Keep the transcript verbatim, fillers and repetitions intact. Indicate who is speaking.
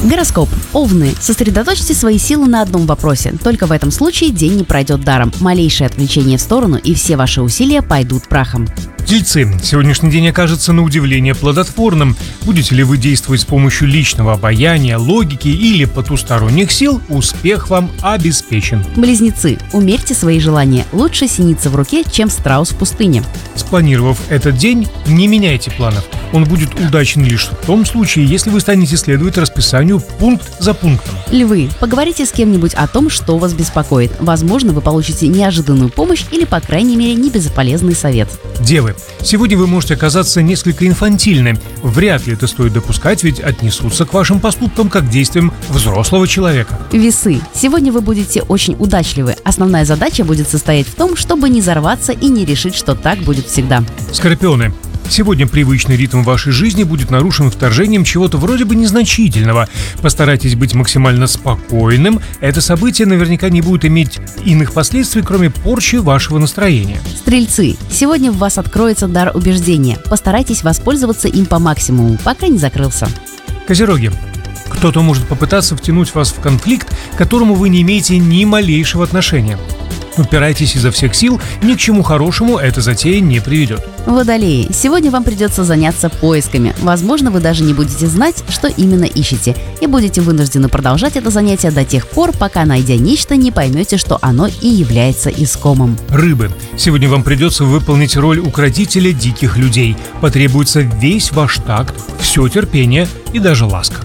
Speaker 1: Гороскоп. Овны. Сосредоточьте свои силы на одном вопросе. Только в этом случае день не пройдет даром. Малейшее отвлечение в сторону, и все ваши усилия пойдут прахом.
Speaker 2: Тельцы. Сегодняшний день окажется на удивление плодотворным. Будете ли вы действовать с помощью личного обаяния, логики или потусторонних сил, успех вам обеспечен.
Speaker 1: Близнецы. Умерьте свои желания. Лучше синица в руке, чем страус в пустыне.
Speaker 2: Спланировав этот день, не меняйте планов. Он будет удачен лишь в том случае, если вы станете следовать расписанию пункт за пунктом.
Speaker 1: Львы. Поговорите с кем-нибудь о том, что вас беспокоит. Возможно, вы получите неожиданную помощь или, по крайней мере, не бесполезный совет.
Speaker 2: Девы. Сегодня вы можете оказаться несколько инфантильны. Вряд ли это стоит допускать, ведь отнесутся к вашим поступкам как к действиям взрослого человека.
Speaker 1: Весы. Сегодня вы будете очень удачливы. Основная задача будет состоять в том, чтобы не взорваться и не решить, что так будет всегда.
Speaker 2: Скорпионы. Сегодня привычный ритм вашей жизни будет нарушен вторжением чего-то вроде бы незначительного. Постарайтесь быть максимально спокойным. Это событие наверняка не будет иметь иных последствий, кроме порчи вашего настроения.
Speaker 1: Стрельцы. Сегодня в вас откроется дар убеждения. Постарайтесь воспользоваться им по максимуму, пока не закрылся.
Speaker 2: Козероги. Кто-то может попытаться втянуть вас в конфликт, к которому вы не имеете ни малейшего отношения. Упирайтесь изо всех сил, ни к чему хорошему эта затея не приведет.
Speaker 1: Водолеи. Сегодня вам придется заняться поисками. Возможно, вы даже не будете знать, что именно ищете, и будете вынуждены продолжать это занятие до тех пор, пока, найдя нечто, не поймете, что оно и является искомым.
Speaker 2: Рыбы. Сегодня вам придется выполнить роль укротителя диких людей. Потребуется весь ваш такт, все терпение и даже ласка.